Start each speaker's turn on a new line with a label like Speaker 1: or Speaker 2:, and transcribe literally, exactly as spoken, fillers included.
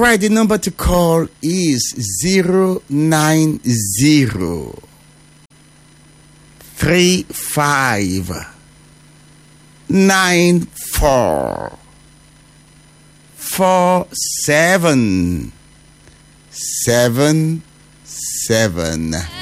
Speaker 1: right, the number to call is zero nine zero three five nine four four seven seven seven.